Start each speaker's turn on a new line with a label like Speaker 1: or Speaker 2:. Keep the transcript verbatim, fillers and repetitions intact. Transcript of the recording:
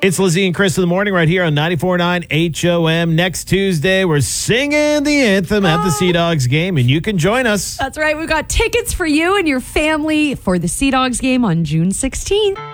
Speaker 1: It's Lizzie and Chris in the morning right here on ninety-four point nine H O M. Next Tuesday, we're singing the anthem at the Sea Dogs game, and you can join us.
Speaker 2: That's right. We've got tickets for you and your family for the Sea Dogs game on June sixteenth.